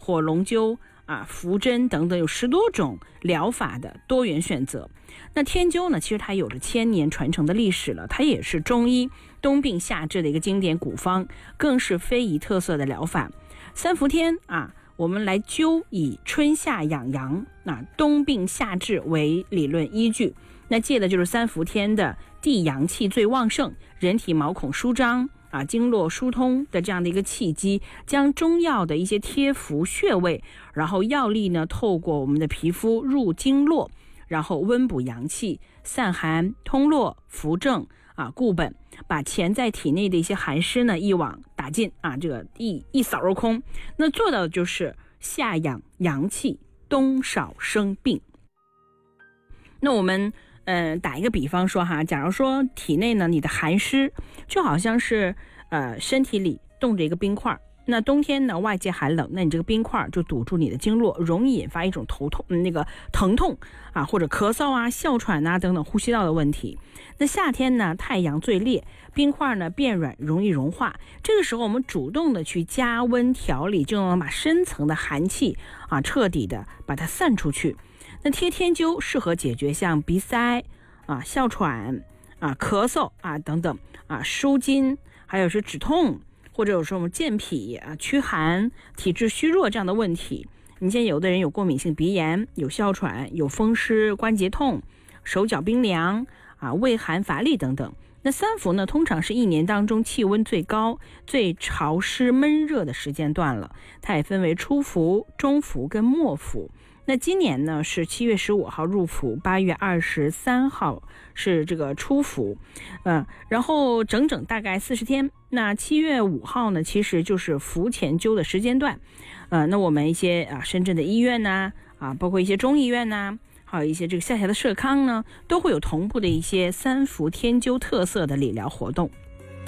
火龙灸扶针等等，有10多种疗法的多元选择。那天灸呢，其实它有着1000年传承的历史了，它也是中医冬病夏治的一个经典古方，更是非遗特色的疗法。三伏天我们来灸以春夏养阳冬病夏治为理论依据，那借的就是三伏天的地阳气最旺盛，人体毛孔舒张经络疏通的这样的一个契机，将中药的一些贴服穴位，然后药力呢透过我们的皮肤入经络，然后温补阳气，散寒通络，扶正固本，把潜在体内的一些寒湿呢一网打尽这个一扫而空。那做到的就是夏养阳气，冬少生病。那我们打一个比方说假如说体内呢你的寒湿就好像是身体里冻着一个冰块，那冬天呢外界寒冷，那你这个冰块就堵住你的经络，容易引发一种疼痛或者咳嗽哮喘等等呼吸道的问题。那夏天呢太阳最烈，冰块呢变软，容易融化，这个时候我们主动的去加温调理，就能把深层的寒气彻底的把它散出去。那贴天灸适合解决像鼻塞哮喘咳嗽等等舒筋，还有是止痛，或者有时候我们健脾驱寒、体质虚弱这样的问题。你见有的人有过敏性鼻炎，有哮喘，有风湿关节痛，手脚冰凉畏寒乏力等等。那三伏呢通常是一年当中气温最高、最潮湿闷热的时间段了，它也分为初伏、中伏跟末伏。那今年呢是7月15号入伏，8月23号是这个初伏，然后整整大概40天。那7月5号呢其实就是伏前灸的时间段，那我们一些深圳的医院包括一些中医院还有一些这个下辖的社康呢，都会有同步的一些三伏天灸特色的理疗活动。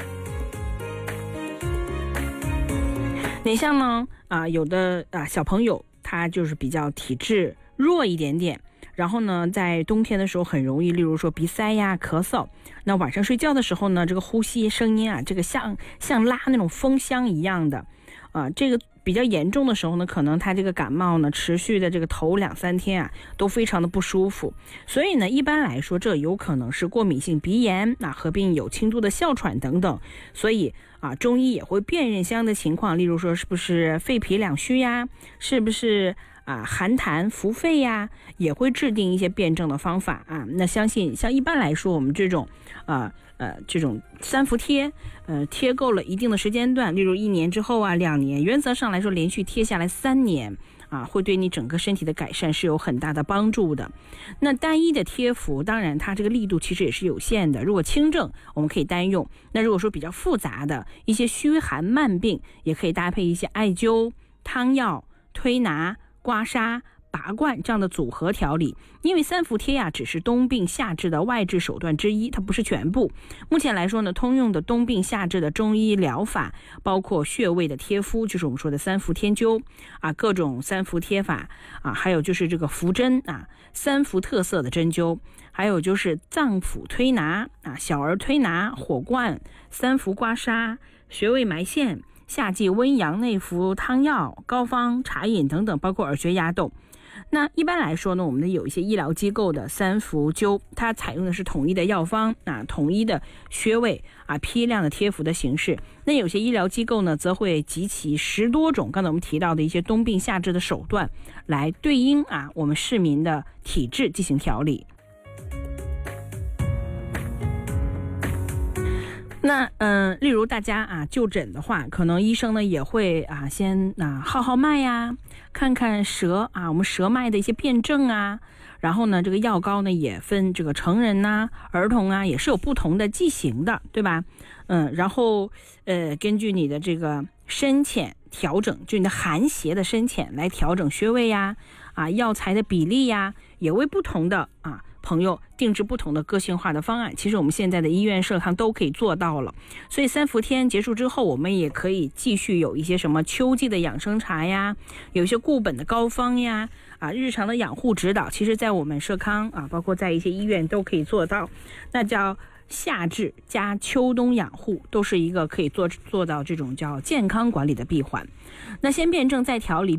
你像呢有的小朋友他就是比较体质弱一点点，然后呢在冬天的时候很容易例如说鼻塞咳嗽，那晚上睡觉的时候呢这个呼吸声音这个像拉那种风箱一样的这个比较严重的时候呢，可能他这个感冒呢持续的这个头2-3天都非常的不舒服。所以呢一般来说这有可能是过敏性鼻炎合并有轻度的哮喘等等。所以中医也会辨认相应的情况，例如说是不是肺脾两虚是不是寒痰伏肺也会制定一些辩证的方法那相信像一般来说我们这种这种三伏贴贴够了一定的时间段，例如1年之后2年，原则上来说连续贴下来3年会对你整个身体的改善是有很大的帮助的。那单一的贴服当然它这个力度其实也是有限的，如果轻症我们可以单用，那如果说比较复杂的一些虚寒慢病，也可以搭配一些艾灸、汤药、推拿、刮痧、拔罐这样的组合调理。因为三伏贴只是冬病夏治的外治手段之一，它不是全部。目前来说呢，通用的冬病夏治的中医疗法包括穴位的贴敷，就是我们说的三伏天灸各种三伏贴法还有就是这个扶针三伏特色的针灸，还有就是脏腑推拿小儿推拿、火罐、三伏刮痧、穴位埋线、夏季温阳内服汤药、膏方茶饮等等，包括耳穴压豆。那一般来说呢，我们有一些医疗机构的三伏灸，它采用的是统一的药方统一的穴位批量的贴服的形式。那有些医疗机构呢则会集齐10多种刚才我们提到的一些冬病夏治的手段，来对应我们市民的体质进行调理。那例如大家就诊的话，可能医生呢也会先号脉看看舌我们舌脉的一些辩证然后呢这个药膏呢也分这个成人儿童也是有不同的剂型的，对吧？然后根据你的这个深浅调整，就你的寒邪的深浅来调整穴位药材的比例也为不同的朋友定制不同的个性化的方案。其实我们现在的医院社康都可以做到了。所以三伏天结束之后，我们也可以继续有一些什么秋季的养生茶有一些固本的膏方日常的养护指导，其实在我们社康包括在一些医院都可以做到。那叫夏至加秋冬养护，都是一个可以做到这种叫健康管理的闭环。那先辩证再调理，